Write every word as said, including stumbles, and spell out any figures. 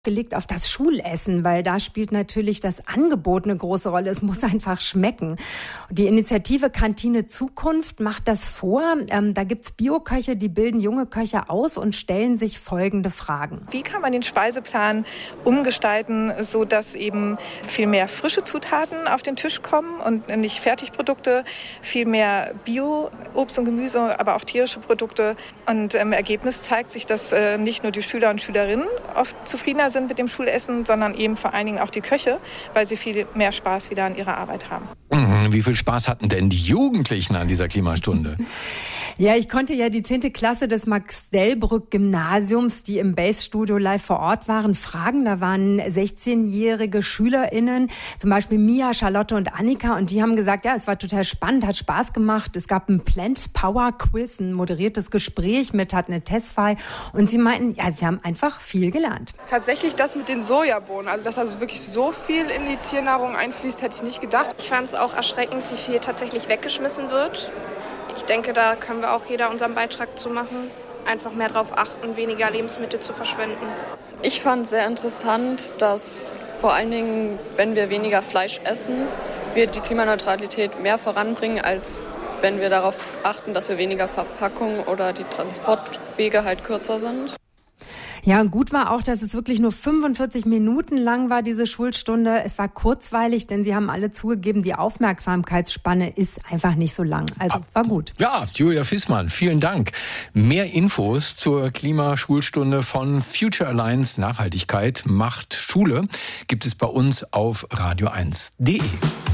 gelegt auf das Schulessen, weil da spielt natürlich das Angebot eine große Rolle. Es muss einfach schmecken. Die Initiative Kantine Zukunft macht das vor. Ähm, da gibt's Bioköche, die bilden junge Köche aus und stellen sich folgende Fragen. Wie kann man den Speiseplan umgestalten, so dass eben viel mehr frische Zutaten auf den Tisch kommen und nicht Fertigprodukte, viel mehr Bio-Obst und Gemüse, aber auch tierische Produkte. Und im Ergebnis zeigt sich, dass äh, nicht nur die Schüler und Schülerinnen oft zufriedener sind mit dem Schulessen, sondern eben vor allen Dingen auch die Köche, weil sie viel mehr Spaß wieder an ihrer Arbeit haben. Wie viel Spaß hatten denn die Jugendlichen an dieser Klimastunde? Ja, ich konnte ja die zehnte Klasse des Max-Delbrück-Gymnasiums, die im Base-Studio live vor Ort waren, fragen. Da waren sechzehnjährige SchülerInnen, zum Beispiel Mia, Charlotte und Annika. Und die haben gesagt, ja, es war total spannend, hat Spaß gemacht. Es gab ein Plant-Power-Quiz, ein moderiertes Gespräch mit hat eine Testfile. Und sie meinten, ja, wir haben einfach viel gelernt. Tatsächlich das mit den Sojabohnen, also dass also wirklich so viel in die Tiernahrung einfließt, hätte ich nicht gedacht. Ich fand es auch erschreckend, wie viel tatsächlich weggeschmissen wird. Ich denke, da können wir auch jeder unseren Beitrag zu machen. Einfach mehr darauf achten, weniger Lebensmittel zu verschwenden. Ich fand sehr interessant, dass vor allen Dingen, wenn wir weniger Fleisch essen, wir die Klimaneutralität mehr voranbringen, als wenn wir darauf achten, dass wir weniger Verpackung oder die Transportwege halt kürzer sind. Ja, und gut war auch, dass es wirklich nur fünfundvierzig Minuten lang war, diese Schulstunde. Es war kurzweilig, denn sie haben alle zugegeben, die Aufmerksamkeitsspanne ist einfach nicht so lang. Also war gut. Ja, Julia Fissmann, vielen Dank. Mehr Infos zur Klimaschulstunde von Future Alliance Nachhaltigkeit macht Schule gibt es bei uns auf radio eins punkt de.